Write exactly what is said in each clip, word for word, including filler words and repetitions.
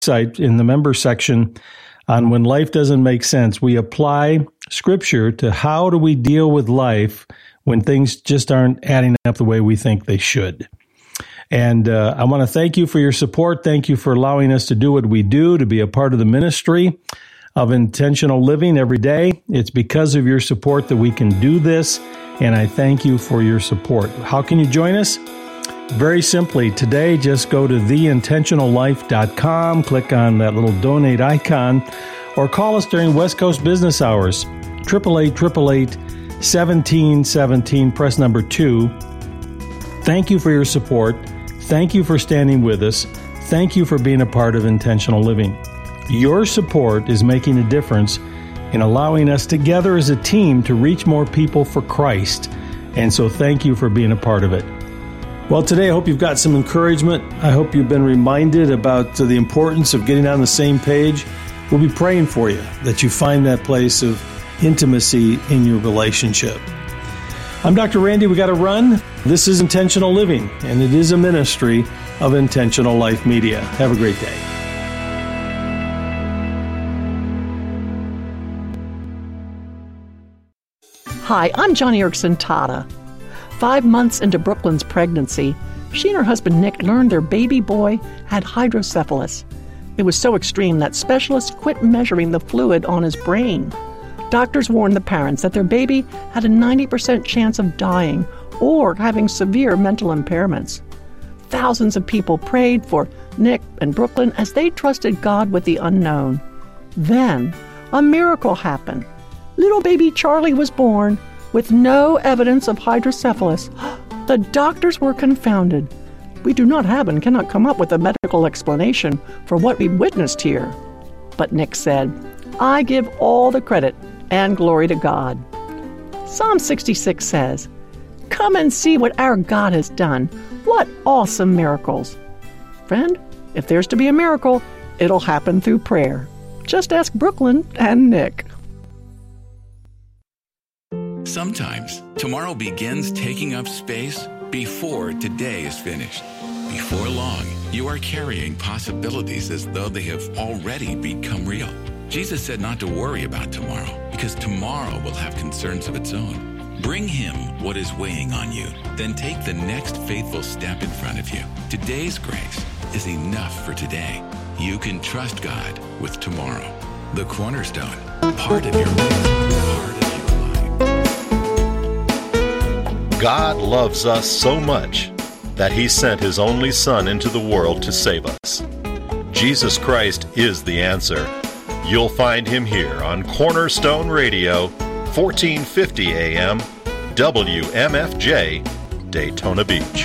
site in the member section on when life doesn't make sense. We apply Scripture to how do we deal with life when things just aren't adding up the way we think they should. And uh, I want to thank you for your support. Thank you for allowing us to do what we do, to be a part of the ministry of intentional living every day. It's because of your support that we can do this, and I thank you for your support. How can you join us? Very simply, today, just go to the intentional life dot com, click on that little donate icon, or call us during West Coast business hours, eight eight eight, eight eight eight, one seven one seven, press number two. Thank you for your support. Thank you for standing with us. Thank you for being a part of intentional living. Your support is making a difference in allowing us together as a team to reach more people for Christ. And so thank you for being a part of it. Well, today I hope you've got some encouragement. I hope you've been reminded about the importance of getting on the same page. We'll be praying for you that you find that place of intimacy in your relationship. I'm Doctor Randy. We got to run. This is Intentional Living, and it is a ministry of Intentional Life Media. Have a great day. Hi, I'm Joni Eareckson Tada. Five months into Brooklyn's pregnancy, she and her husband Nick learned their baby boy had hydrocephalus. It was so extreme that specialists quit measuring the fluid on his brain. Doctors warned the parents that their baby had a ninety percent chance of dying or having severe mental impairments. Thousands of people prayed for Nick and Brooklyn as they trusted God with the unknown. Then, a miracle happened. Little baby Charlie was born with no evidence of hydrocephalus. The doctors were confounded. We do not have and cannot come up with a medical explanation for what we witnessed here. But Nick said, I give all the credit and glory to God. Psalm sixty-six says, come and see what our God has done. What awesome miracles. Friend, if there's to be a miracle, it'll happen through prayer. Just ask Brooklyn and Nick. Sometimes tomorrow begins taking up space before today is finished. Before long, you are carrying possibilities as though they have already become real. Jesus said not to worry about tomorrow because tomorrow will have concerns of its own. Bring him what is weighing on you, then take the next faithful step in front of you. Today's grace is enough for today. You can trust God with tomorrow. The Cornerstone, part of your life. God loves us so much that he sent his only Son into the world to save us. Jesus Christ is the answer. You'll find him here on Cornerstone Radio, fourteen fifty A M, W M F J, Daytona Beach.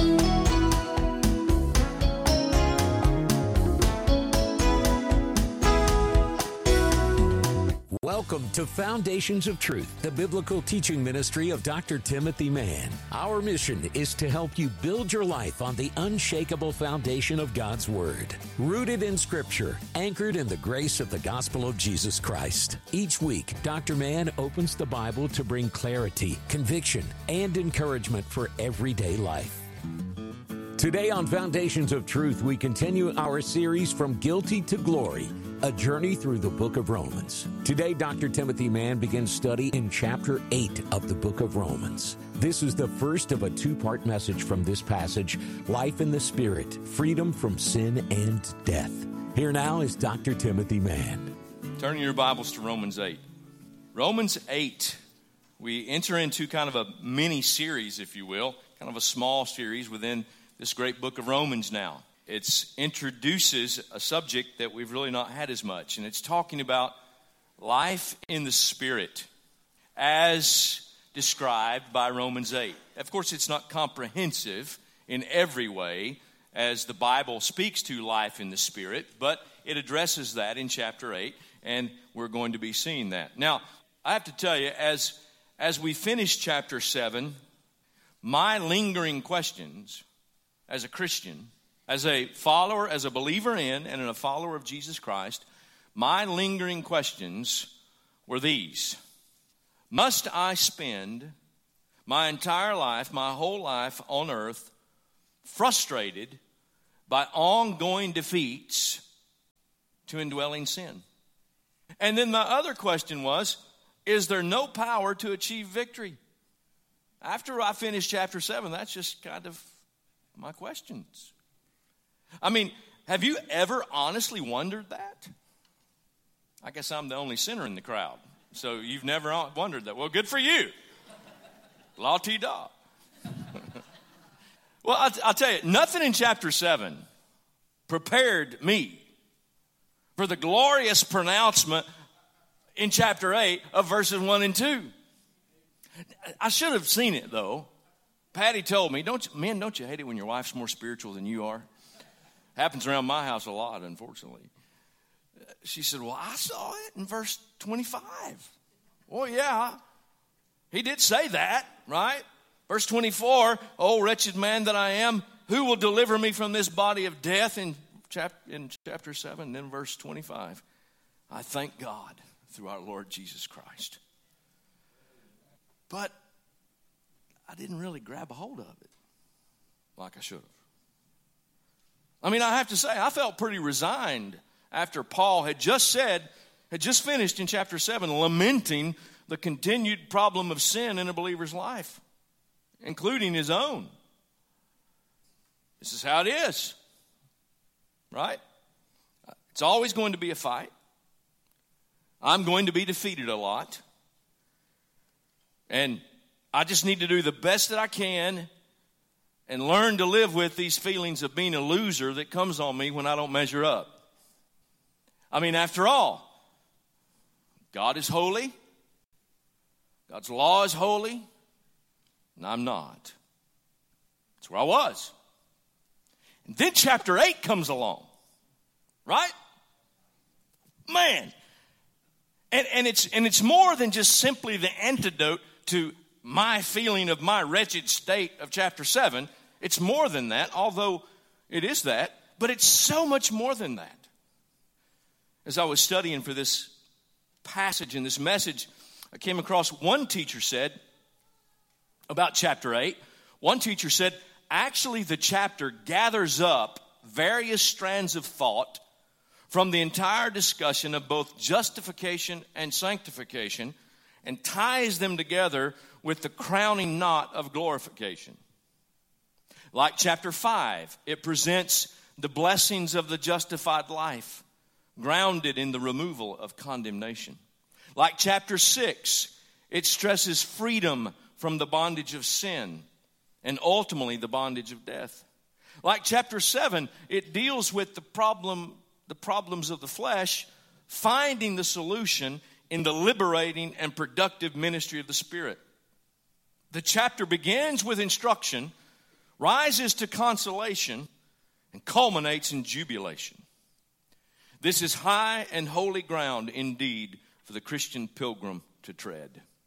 Welcome to Foundations of Truth, the biblical teaching ministry of Doctor Timothy Mann. Our mission is to help you build your life on the unshakable foundation of God's Word, rooted in Scripture, anchored in the grace of the gospel of Jesus Christ. Each week, Doctor Mann opens the Bible to bring clarity, conviction, and encouragement for everyday life. Today on Foundations of Truth, we continue our series From Guilty to Glory, a journey through the book of Romans. Today, Doctor Timothy Mann begins study in chapter eight of the book of Romans. This is the first of a two-part message from this passage, Life in the Spirit, Freedom from Sin and Death. Here now is Doctor Timothy Mann. Turn your Bibles to Romans eight. Romans eight, we enter into kind of a mini-series, if you will, kind of a small series within this great book of Romans now. It introduces a subject that we've really not had as much, and it's talking about life in the Spirit as described by Romans eight. Of course, it's not comprehensive in every way as the Bible speaks to life in the Spirit, but it addresses that in chapter eight, and we're going to be seeing that. Now, I have to tell you, as, as we finish chapter seven, my lingering questions as a Christian, as a follower, as a believer in and a follower of Jesus Christ, my lingering questions were these. Must I spend my entire life, my whole life on earth, frustrated by ongoing defeats to indwelling sin. And then my other question was, is there no power to achieve victory? After I finish chapter seven, that's just kind of my questions. I mean, have you ever honestly wondered that? I guess I'm the only sinner in the crowd, so you've never wondered that. Well, good for you. La-ti-da. Well, I'll, I'll tell you, nothing in chapter seven prepared me for the glorious pronouncement in chapter eight of verses one and two. I should have seen it, though. Patty told me, "Don't you, men, don't you hate it when your wife's more spiritual than you are?" Happens around my house a lot, unfortunately. She said, "Well, I saw it in verse twenty-five. Well, yeah, he did say that, right? Verse twenty-four, "Oh, wretched man that I am, who will deliver me from this body of death?" In, chap- in chapter seven, and then verse twenty-five, "I thank God through our Lord Jesus Christ." But I didn't really grab a hold of it like I should have. I mean, I have to say, I felt pretty resigned after Paul had just said, had just finished in chapter seven, lamenting the continued problem of sin in a believer's life, including his own. This is how it is, right? It's always going to be a fight. I'm going to be defeated a lot. And I just need to do the best that I can and learn to live with these feelings of being a loser that comes on me when I don't measure up. I mean, after all, God is holy. God's law is holy. And I'm not. That's where I was. And then chapter eight comes along. Right? Man. And, and, it's, and it's more than just simply the antidote to my feeling of my wretched state of chapter seven. It's more than that, although it is that, but it's so much more than that. As I was studying for this passage and this message, I came across one teacher said about chapter eight, one teacher said, actually the chapter gathers up various strands of thought from the entire discussion of both justification and sanctification and ties them together with the crowning knot of glorification. Like chapter five, it presents the blessings of the justified life, grounded in the removal of condemnation. Like chapter six, it stresses freedom from the bondage of sin and ultimately the bondage of death. Like chapter seven, it deals with the problem, the problems of the flesh, finding the solution in the liberating and productive ministry of the Spirit. The chapter begins with instruction, rises to consolation, and culminates in jubilation. This is high and holy ground indeed for the Christian pilgrim to tread.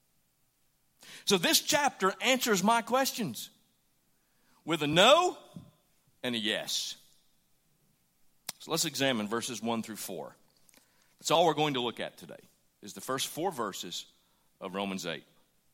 So this chapter answers my questions with a no and a yes. So let's examine verses one through four. That's all we're going to look at today, is the first four verses of Romans eight.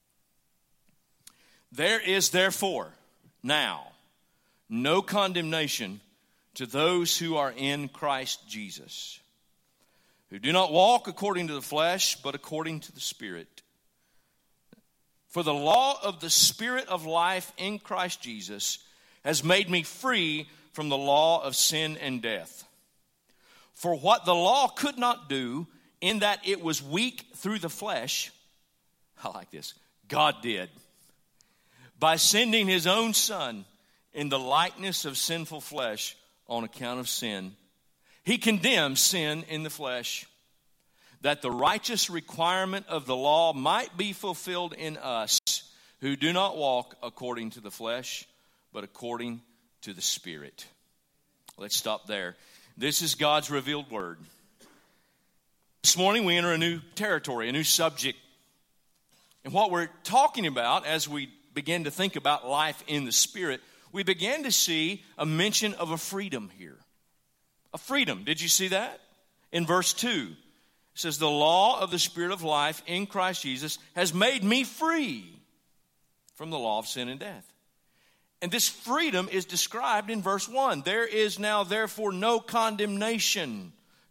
There is therefore now no condemnation to those who are in Christ Jesus, who do not walk according to the flesh, but according to the Spirit. For the law of the Spirit of life in Christ Jesus has made me free from the law of sin and death. For what the law could not do, in that it was weak through the flesh, I like this, God did, by sending his own Son in the likeness of sinful flesh on account of sin. He condemned sin in the flesh, that the righteous requirement of the law might be fulfilled in us, who do not walk according to the flesh, but according to the Spirit. Let's stop there. This is God's revealed word. This morning we enter a new territory, a new subject. And what we're talking about as we begin to think about life in the Spirit, we begin to see a mention of a freedom here. A freedom. Did you see that? In verse two, it says, the law of the Spirit of life in Christ Jesus has made me free from the law of sin and death. And this freedom is described in verse one. There is now therefore no condemnation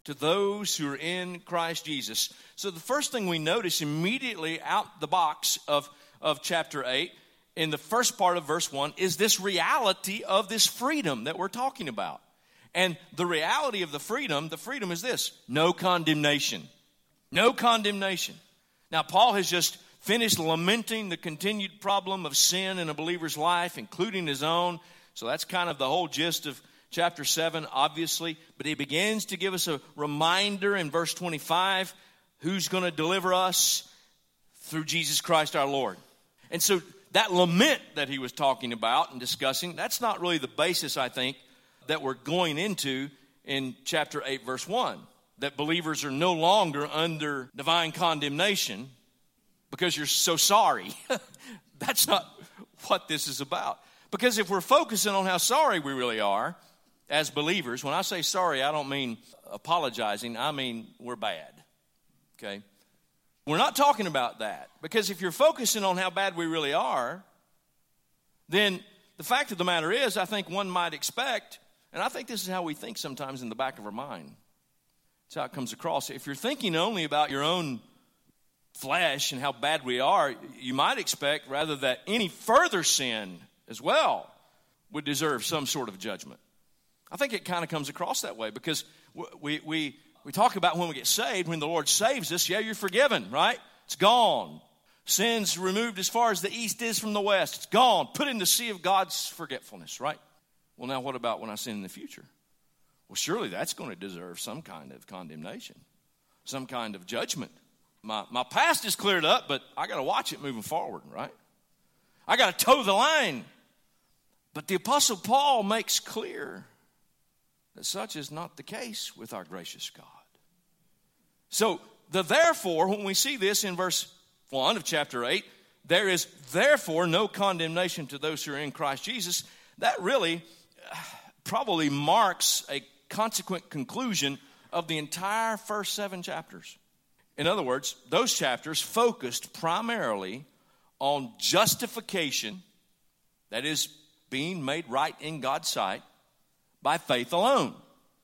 to those who are in Christ Jesus. So the first thing we notice immediately out the box of, of chapter eight, in the first part of verse one, is this reality of this freedom that we're talking about. And the reality of the freedom, the freedom is this: no condemnation. No condemnation. Now, Paul has just finished lamenting the continued problem of sin in a believer's life, including his own. So that's kind of the whole gist of chapter seven, obviously. But he begins to give us a reminder in verse twenty-five, who's going to deliver us? Through Jesus Christ our Lord. And so that lament that he was talking about and discussing, that's not really the basis, I think, that we're going into in chapter eight, verse one. That believers are no longer under divine condemnation because you're so sorry. That's not what this is about. Because if we're focusing on how sorry we really are as believers, when I say sorry, I don't mean apologizing. I mean we're bad. Okay? We're not talking about that. Because if you're focusing on how bad we really are, then the fact of the matter is, I think one might expect, and I think this is how we think sometimes in the back of our mind. That's how it comes across. If you're thinking only about your own flesh and how bad we are, you might expect rather that any further sin as well would deserve some sort of judgment. I think it kind of comes across that way because we we we talk about when we get saved, when the Lord saves us, yeah, you're forgiven, right? It's gone. Sin's removed as far as the east is from the west. It's gone. Put in the sea of God's forgetfulness, right? Well, now what about when I sin in the future? Well, surely that's going to deserve some kind of condemnation, some kind of judgment. My my past is cleared up, but I got to watch it moving forward, right? I got to toe the line. But the Apostle Paul makes clear that such is not the case with our gracious God. So the therefore, when we see this in verse one of chapter eight, there is therefore no condemnation to those who are in Christ Jesus. That really probably marks a consequent conclusion of the entire first seven chapters. In other words, those chapters focused primarily on justification, that is, being made right in God's sight by faith alone,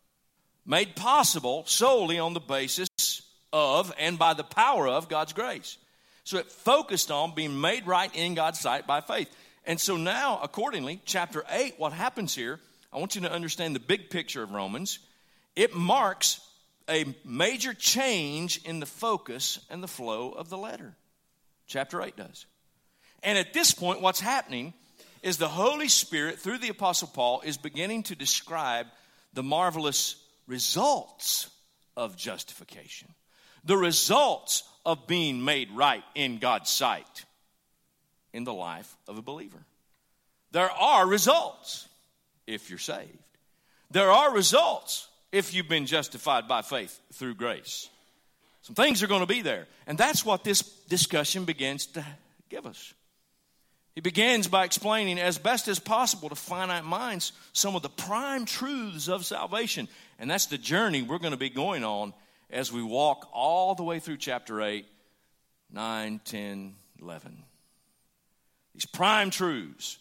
made possible solely on the basis of and by the power of God's grace. So it focused on being made right in God's sight by faith. And so now, accordingly, chapter eight, what happens here, I want you to understand the big picture of Romans. It marks a major change in the focus and the flow of the letter. Chapter eight does. And at this point, what's happening is the Holy Spirit, through the Apostle Paul, is beginning to describe the marvelous results of justification. The results of being made right in God's sight in the life of a believer. There are results if you're saved. There are results if you've been justified by faith through grace. Some things are going to be there. And that's what this discussion begins to give us. He begins by explaining as best as possible to finite minds some of the prime truths of salvation. And that's the journey we're going to be going on as we walk all the way through chapter eight, nine, ten, eleven. These prime truths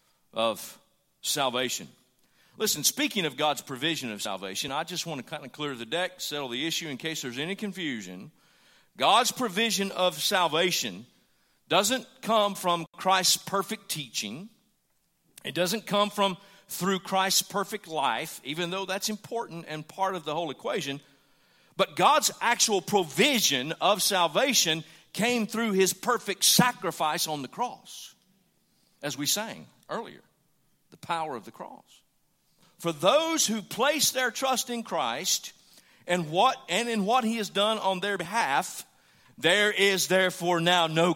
of salvation. Listen, speaking of God's provision of salvation, I just want to kind of clear the deck, settle the issue in case there's any confusion. God's provision of salvation doesn't come from Christ's perfect teaching. It doesn't come from through Christ's perfect life, even though that's important and part of the whole equation. But God's actual provision of salvation came through his perfect sacrifice on the cross, as we sang earlier, the power of the cross. For those who place their trust in Christ and what and in what he has done on their behalf, there is therefore now no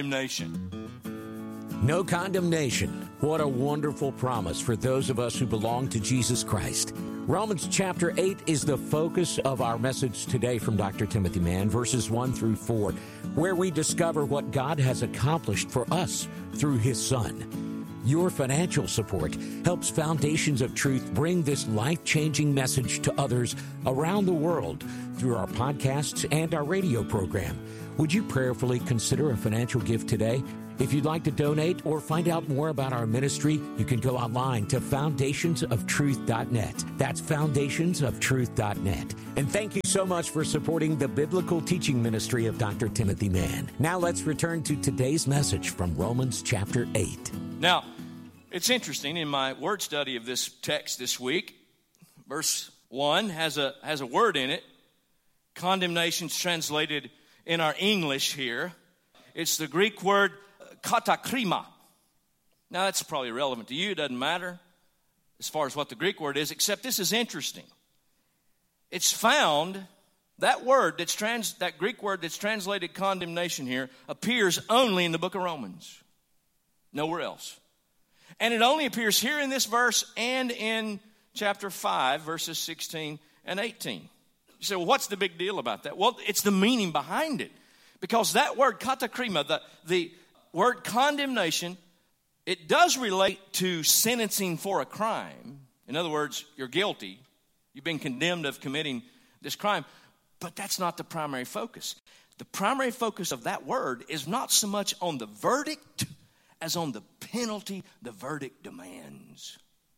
condemnation. No condemnation. What a wonderful promise for those of us who belong to Jesus Christ. Romans chapter eight is the focus of our message today from Doctor Timothy Mann, verses one through four, where we discover what God has accomplished for us through his Son. Your financial support helps Foundations of Truth bring this life-changing message to others around the world through our podcasts and our radio program. Would you prayerfully consider a financial gift today? If you'd like to donate or find out more about our ministry, you can go online to foundations of truth dot net. That's foundations of truth dot net. And thank you so much for supporting the biblical teaching ministry of Doctor Timothy Mann. Now let's return to today's message from Romans chapter eight. Now, it's interesting, in my word study of this text this week, verse one has a has a word in it. Condemnation's translated in our English here. It's the Greek word katakrima. Now, that's probably irrelevant to you. It doesn't matter as far as what the Greek word is, except this is interesting. It's found, that word that's trans, that Greek word that's translated condemnation here appears only in the book of Romans. Nowhere else. And it only appears here in this verse and in chapter five, verses sixteen and eighteen. You say, well, what's the big deal about that? Well, it's the meaning behind it. Because that word katakrima, the, the word condemnation, it does relate to sentencing for a crime. In other words, you're guilty. You've been condemned of committing this crime. But that's not the primary focus. The primary focus of that word is not so much on the verdict as on the penalty the verdict demands.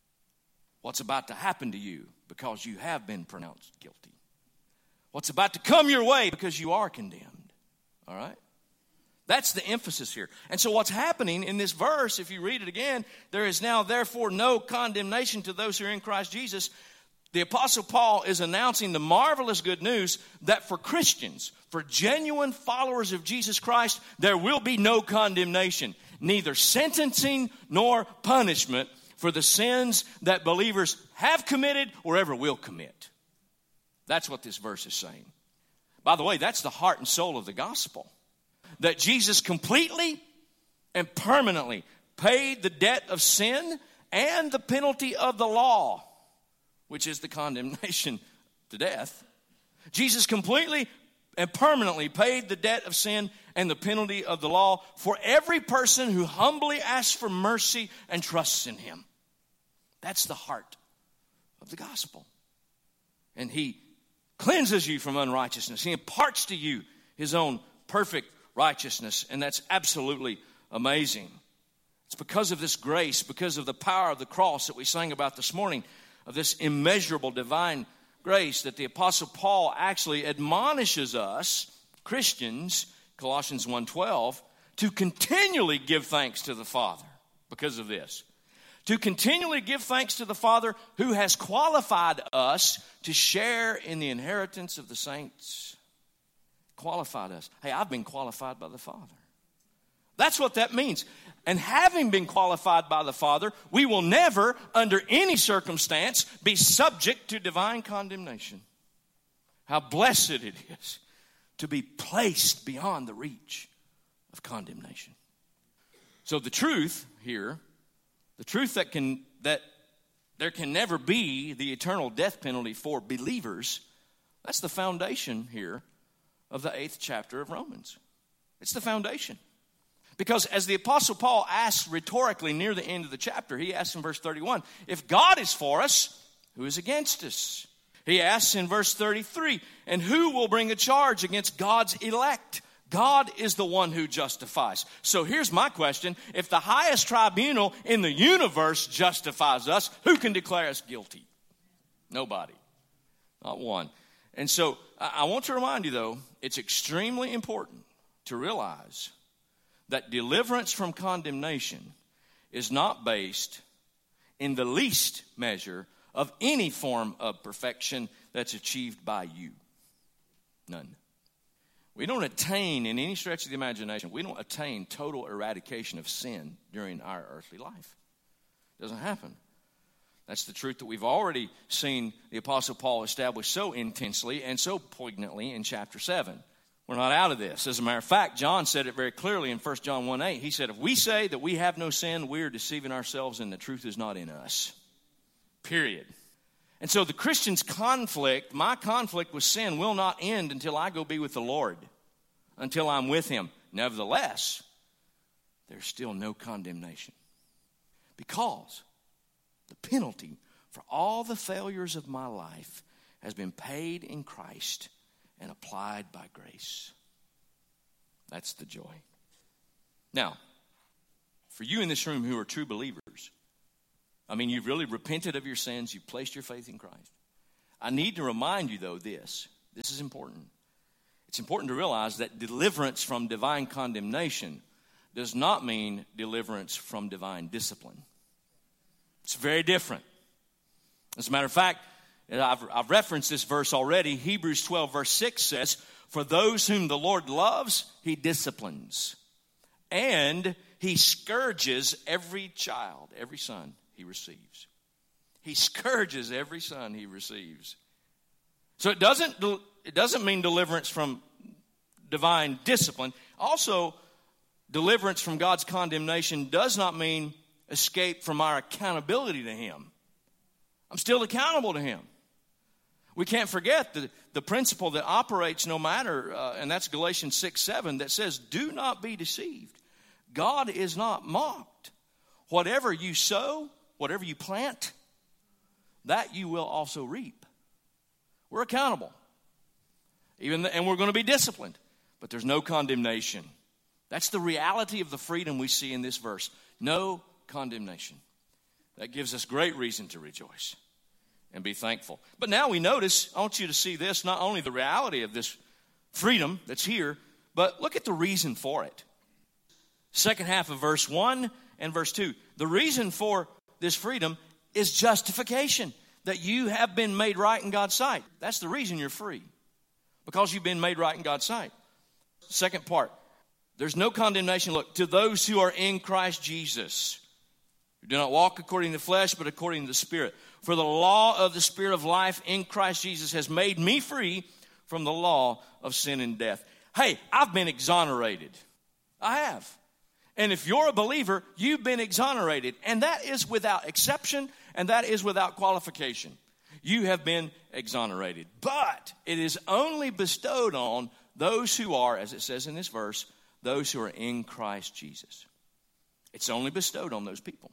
What's about to happen to you because you have been pronounced guilty. What's about to come your way because you are condemned. All right? That's the emphasis here. And so what's happening in this verse, if you read it again, there is now therefore no condemnation to those who are in Christ Jesus. The Apostle Paul is announcing the marvelous good news that for Christians, for genuine followers of Jesus Christ, there will be no condemnation, neither sentencing nor punishment for the sins that believers have committed or ever will commit. That's what this verse is saying. By the way, that's the heart and soul of the gospel. That Jesus completely and permanently paid the debt of sin and the penalty of the law, which is the condemnation to death. Jesus completely and permanently paid the debt of sin and the penalty of the law for every person who humbly asks for mercy and trusts in him. That's the heart of the gospel. And he cleanses you from unrighteousness. He imparts to you his own perfect righteousness, and that's absolutely amazing. It's because of this grace, because of the power of the cross that we sang about this morning, of this immeasurable divine grace, that the Apostle Paul actually admonishes us, Christians, Colossians one twelve, to continually give thanks to the Father because of this. To continually give thanks to the Father who has qualified us to share in the inheritance of the saints. Qualified us. Hey, I've been qualified by the Father. That's what that means. And having been qualified by the Father, we will never, under any circumstance, be subject to divine condemnation. How blessed it is to be placed beyond the reach of condemnation. So the truth here, the truth that can that there can never be the eternal death penalty for believers, that's the foundation here of the eighth chapter of Romans. It's the foundation. Because as the Apostle Paul asks rhetorically near the end of the chapter, he asks in verse thirty-one, if God is for us, who is against us? He asks in verse thirty-three, and who will bring a charge against God's elect? God is the one who justifies. So here's my question. If the highest tribunal in the universe justifies us, who can declare us guilty? Nobody. Not one. And so I want to remind you, though, it's extremely important to realize that deliverance from condemnation is not based in the least measure of any form of perfection that's achieved by you. None. We don't attain, in any stretch of the imagination, we don't attain total eradication of sin during our earthly life. It doesn't happen. That's the truth that we've already seen the Apostle Paul establish so intensely and so poignantly in chapter seven. We're not out of this. As a matter of fact, John said it very clearly in First John one eight. He said, if we say that we have no sin, we are deceiving ourselves and the truth is not in us. Period. And so the Christian's conflict, my conflict with sin, will not end until I go be with the Lord, until I'm with him. Nevertheless, there's still no condemnation, because the penalty for all the failures of my life has been paid in Christ and applied by grace. That's the joy. Now, for you in this room who are true believers, I mean, you've really repented of your sins. You've placed your faith in Christ. I need to remind you, though, this. This is important. It's important to realize that deliverance from divine condemnation does not mean deliverance from divine discipline. It's very different. As a matter of fact, I've, I've referenced this verse already. Hebrews twelve, verse six says, "For those whom the Lord loves, he disciplines. And he scourges every child, every son he receives." He scourges every son he receives. So it doesn't, it doesn't mean deliverance from divine discipline. Also, deliverance from God's condemnation does not mean escape from our accountability to him. I'm still accountable to him. We can't forget the, the principle that operates no matter, uh, and that's Galatians six seven, that says, "Do not be deceived. God is not mocked. Whatever you sow, whatever you plant, that you will also reap." We're accountable. Even the, and we're going to be disciplined. But there's no condemnation. That's the reality of the freedom we see in this verse. No condemnation. That gives us great reason to rejoice and be thankful. But now we notice, I want you to see this, not only the reality of this freedom that's here, but look at the reason for it. Second half of verse one and verse two. The reason for this freedom is justification, that you have been made right in God's sight. That's the reason you're free, because you've been made right in God's sight. Second part, there's no condemnation. Look, to those who are in Christ Jesus, who do not walk according to the flesh, but according to the Spirit. For the law of the Spirit of life in Christ Jesus has made me free from the law of sin and death. Hey, I've been exonerated. I have. And if you're a believer, you've been exonerated. And that is without exception, and that is without qualification. You have been exonerated. But it is only bestowed on those who are, as it says in this verse, those who are in Christ Jesus. It's only bestowed on those people.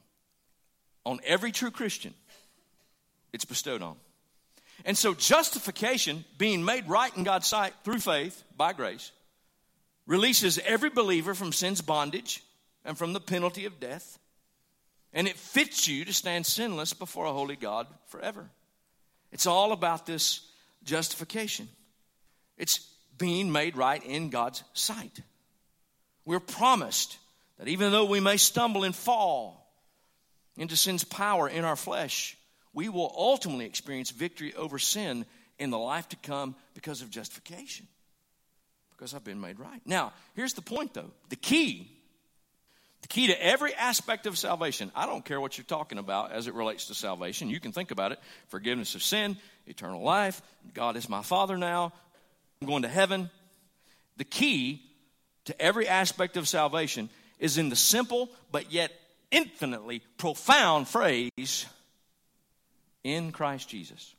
On every true Christian, it's bestowed on. And so justification, being made right in God's sight through faith, by grace, releases every believer from sin's bondage and from the penalty of death. And it fits you to stand sinless before a holy God forever. It's all about this justification. It's being made right in God's sight. We're promised that even though we may stumble and fall into sin's power in our flesh, we will ultimately experience victory over sin in the life to come because of justification. Because I've been made right. Now, here's the point though. The key, the key to every aspect of salvation, I don't care what you're talking about as it relates to salvation. You can think about it. Forgiveness of sin, eternal life, God is my Father now, I'm going to heaven. The key to every aspect of salvation is in the simple but yet infinitely profound phrase, in Christ Jesus.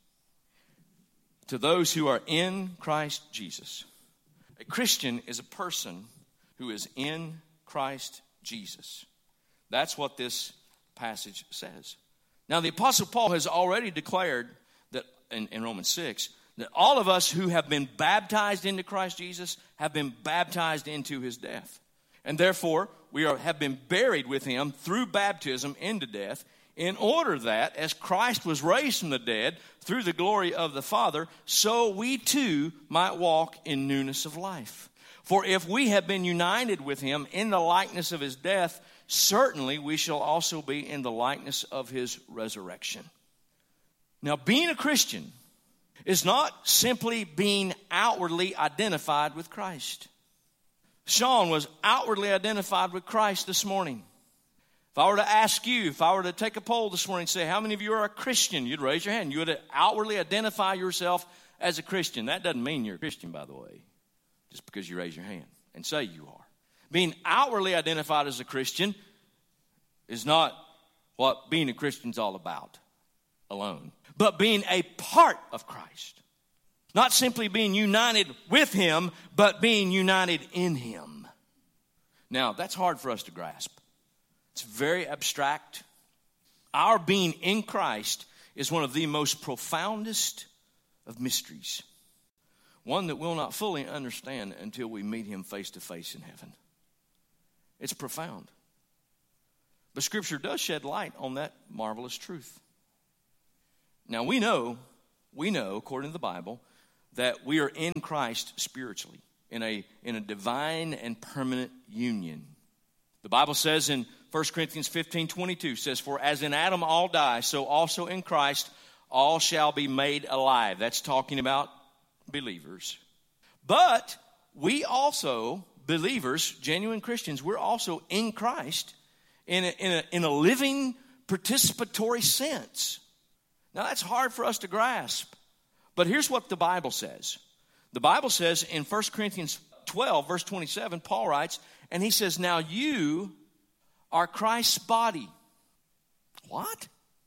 To those who are in Christ Jesus. A Christian is a person who is in Christ Jesus. That's what this passage says. Now the Apostle Paul has already declared that in, in Romans six, that all of us who have been baptized into Christ Jesus have been baptized into his death. And therefore, we are, have been buried with him through baptism into death, in order that, as Christ was raised from the dead through the glory of the Father, so we too might walk in newness of life. For if we have been united with him in the likeness of his death, certainly we shall also be in the likeness of his resurrection. Now, being a Christian is not simply being outwardly identified with Christ. Sean was outwardly identified with Christ this morning. If I were to ask you, if I were to take a poll this morning and say, how many of you are a Christian? You'd raise your hand. You would outwardly identify yourself as a Christian. That doesn't mean you're a Christian, by the way, just because you raise your hand and say you are. Being outwardly identified as a Christian is not what being a Christian is all about alone, but being a part of Christ. Not simply being united with him, but being united in him. Now, that's hard for us to grasp. It's very abstract. Our being in Christ is one of the most profoundest of mysteries. One that we'll not fully understand until we meet him face to face in heaven. It's profound. But Scripture does shed light on that marvelous truth. Now we know, we know, according to the Bible, that we are in Christ spiritually, in a, in a divine and permanent union. The Bible says in First Corinthians fifteen twenty-two, says, "For as in Adam all die, so also in Christ all shall be made alive." That's talking about believers. But we also, believers, genuine Christians, we're also in Christ in a, in a, in a living, participatory sense. Now, that's hard for us to grasp. But here's what the Bible says. The Bible says in First Corinthians twelve, verse twenty-seven, Paul writes, and he says, "Now you are Christ's body." What?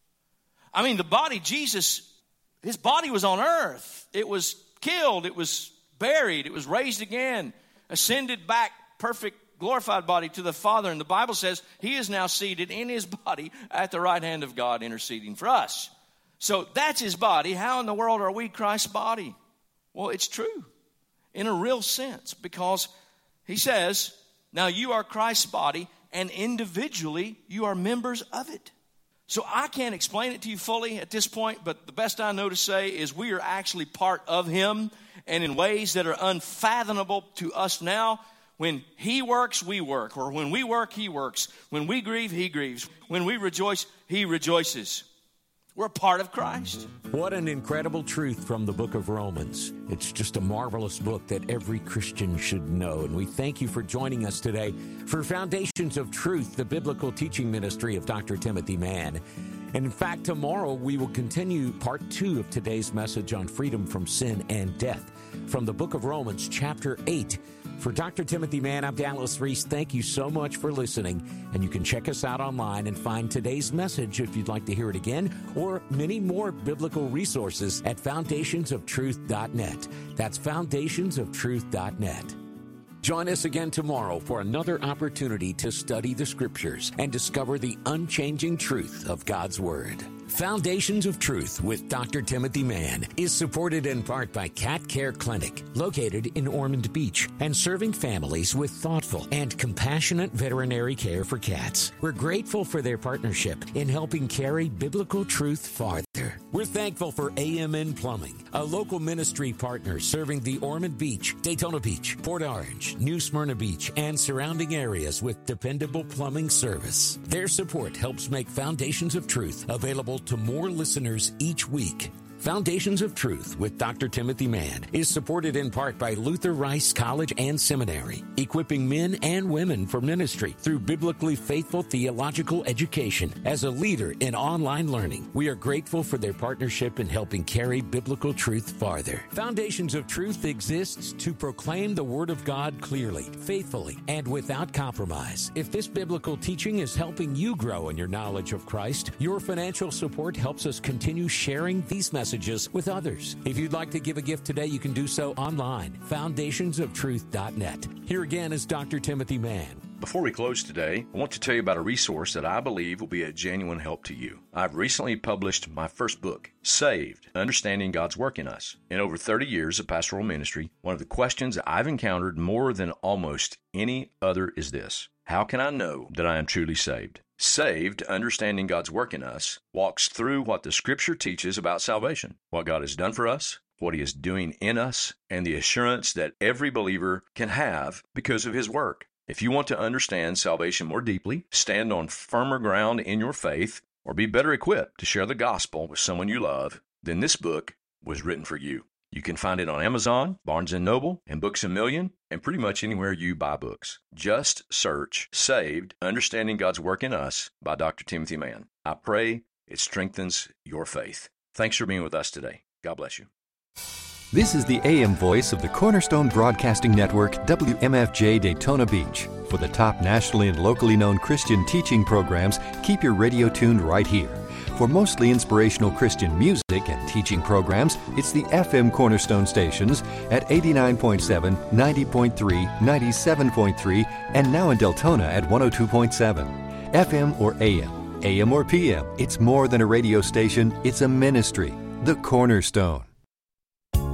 I mean, the body, Jesus, his body was on earth. It was killed. It was buried. It was raised again, ascended back, perfect, glorified body to the Father. And the Bible says he is now seated in his body at the right hand of God, interceding for us. So that's his body. How in the world are we Christ's body? Well, it's true in a real sense, because he says, now you are Christ's body, and individually you are members of it. So I can't explain it to you fully at this point, but the best I know to say is we are actually part of him, and in ways that are unfathomable to us now. When he works, we work. Or when we work, he works. When we grieve, he grieves. When we rejoice, he rejoices. We're part of Christ. What an incredible truth from the book of Romans. It's just a marvelous book that every Christian should know. And we thank you for joining us today for Foundations of Truth, the biblical teaching ministry of Doctor Timothy Mann. And in fact, tomorrow we will continue part two of today's message on freedom from sin and death from the book of Romans, chapter eight. For Doctor Timothy Mann, I'm Dallas Reese. Thank you so much for listening. And you can check us out online and find today's message if you'd like to hear it again, or many more biblical resources at foundations of truth dot net. That's foundations of truth dot net. Join us again tomorrow for another opportunity to study the Scriptures and discover the unchanging truth of God's Word. Foundations of Truth with Doctor Timothy Mann is supported in part by Cat Care Clinic, located in Ormond Beach, and serving families with thoughtful and compassionate veterinary care for cats. We're grateful for their partnership in helping carry biblical truth farther. We're thankful for A M N Plumbing, a local ministry partner serving the Ormond Beach, Daytona Beach, Port Orange, New Smyrna Beach, and surrounding areas with dependable plumbing service. Their support helps make Foundations of Truth available to more listeners each week. Foundations of Truth with Doctor Timothy Mann is supported in part by Luther Rice College and Seminary, equipping men and women for ministry through biblically faithful theological education. As a leader in online learning, we are grateful for their partnership in helping carry biblical truth farther. Foundations of Truth exists to proclaim the Word of God clearly, faithfully, and without compromise. If this biblical teaching is helping you grow in your knowledge of Christ, your financial support helps us continue sharing these messages with others. If you'd like to give a gift today, you can do so online, foundations of truth dot net. Here again is Doctor Timothy Mann. Before we close today, I want to tell you about a resource that I believe will be a genuine help to you. I've recently published my first book, Saved, Understanding God's Work in Us. In over thirty years of pastoral ministry, one of the questions I've encountered more than almost any other is this: how can I know that I am truly saved? Saved, Understanding God's Work in Us walks through what the Scripture teaches about salvation, what God has done for us, what He is doing in us, and the assurance that every believer can have because of His work. If you want to understand salvation more deeply, stand on firmer ground in your faith, or be better equipped to share the gospel with someone you love, then this book was written for you. You can find it on Amazon, Barnes and Noble, and Books A Million, and pretty much anywhere you buy books. Just search Saved, Understanding God's Work in Us by Doctor Timothy Mann. I pray it strengthens your faith. Thanks for being with us today. God bless you. This is the A M voice of the Cornerstone Broadcasting Network, W M F J Daytona Beach. For the top nationally and locally known Christian teaching programs, keep your radio tuned right here. For mostly inspirational Christian music and teaching programs, it's the F M Cornerstone stations at eighty-nine point seven, ninety point three, ninety-seven point three, and now in Deltona at one oh two point seven. F M or A M, A M or P M, it's more than a radio station, it's a ministry. The Cornerstone.